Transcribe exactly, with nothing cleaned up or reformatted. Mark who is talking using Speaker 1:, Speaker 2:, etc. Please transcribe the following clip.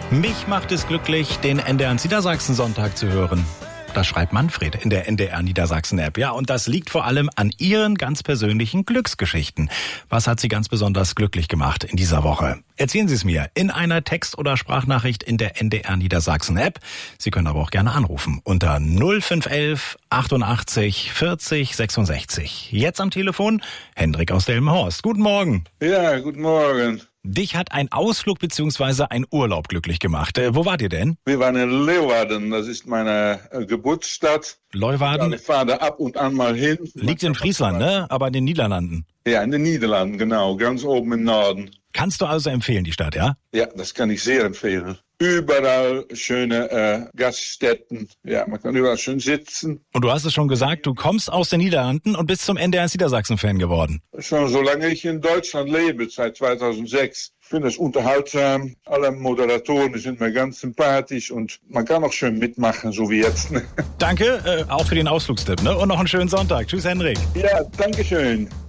Speaker 1: Mich macht es glücklich, den N D R Niedersachsen-Sonntag zu hören. Das schreibt Manfred in der N D R Niedersachsen-App. Ja, und das liegt vor allem an Ihren ganz persönlichen Glücksgeschichten. Was hat Sie ganz besonders glücklich gemacht in dieser Woche? Erzählen Sie es mir in einer Text- oder Sprachnachricht in der N D R Niedersachsen-App. Sie können aber auch gerne anrufen unter null fünf elf achtundachtzig vierzig sechsundsechzig. Jetzt am Telefon Hendrik aus Delmenhorst. Guten Morgen.
Speaker 2: Ja, guten Morgen.
Speaker 1: Dich hat ein Ausflug bzw. ein Urlaub glücklich gemacht. Äh, wo wart ihr denn?
Speaker 2: Wir waren in Leeuwarden, das ist meine äh, Geburtsstadt.
Speaker 1: Leeuwarden?
Speaker 2: Ich fahre da ab und an mal hin.
Speaker 1: Liegt in Friesland, ne? Aber in den Niederlanden.
Speaker 2: Ja, in den Niederlanden, genau, ganz oben im Norden.
Speaker 1: Kannst du also empfehlen, die Stadt, ja?
Speaker 2: Ja, das kann ich sehr empfehlen. Überall schöne äh, Gaststätten. Ja, man kann überall schön sitzen.
Speaker 1: Und du hast es schon gesagt, du kommst aus den Niederlanden und bist zum N D R Niedersachsen-Fan geworden.
Speaker 2: Schon solange ich in Deutschland lebe, seit zweitausendsechs. Ich finde es unterhaltsam. Alle Moderatoren sind mir ganz sympathisch und man kann auch schön mitmachen, so wie jetzt.
Speaker 1: Danke, äh, auch für den Ausflugstipp, ne? Und noch einen schönen Sonntag. Tschüss, Hendrik.
Speaker 2: Ja, danke schön.